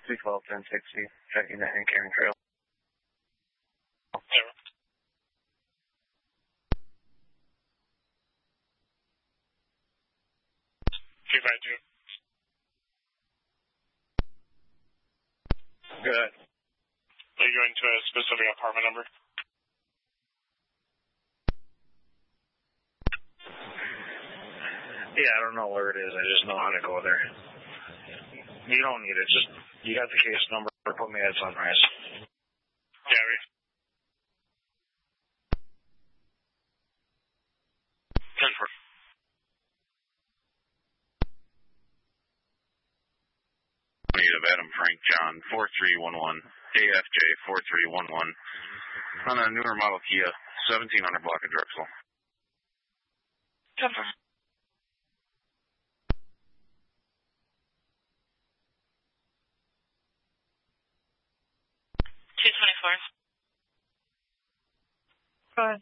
212-1060, checking the Hank Aaron Trail. 252. Good. Are you going to a specific apartment number? Yeah, I don't know where it is. I just know how to go there. You don't need it. Just, you got the case number. Put me at Sunrise. Yeah, we. 10-4. Need of Adam Frank John 4311 AFJ 4311 on a newer model Kia 1700 block of Drexel. 10-4. Go ahead.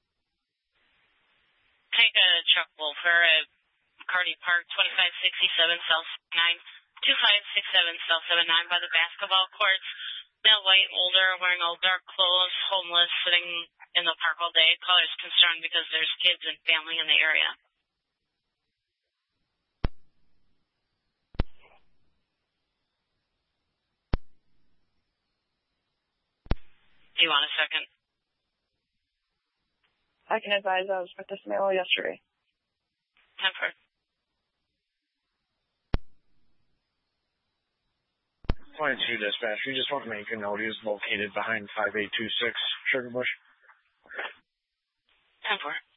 Take a Chuck Wolfer at McCarty Park, 2567 South 9, 2567 South 79 by the basketball courts. Male white, older, wearing all dark clothes, homeless, sitting in the park all day. Caller's concerned because there's kids and family in the area. Do you want a second? I can advise I was with this male yesterday. 10-4. 22 dispatch. We just want to make a note. He was located behind 5826 Sugar Bush. 10-4.